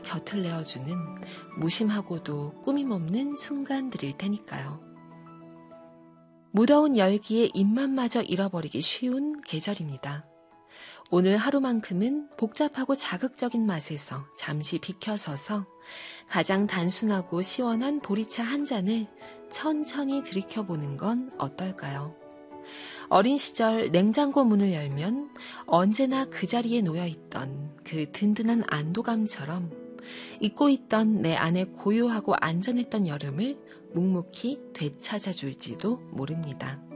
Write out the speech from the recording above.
곁을 내어주는 무심하고도 꾸밈없는 순간들일 테니까요. 무더운 열기에 입맛마저 잃어버리기 쉬운 계절입니다. 오늘 하루만큼은 복잡하고 자극적인 맛에서 잠시 비켜서서 가장 단순하고 시원한 보리차 한 잔을 천천히 들이켜보는 건 어떨까요? 어린 시절 냉장고 문을 열면 언제나 그 자리에 놓여있던 그 든든한 안도감처럼 잊고 있던 내 안의 고요하고 안전했던 여름을 묵묵히 되찾아줄지도 모릅니다.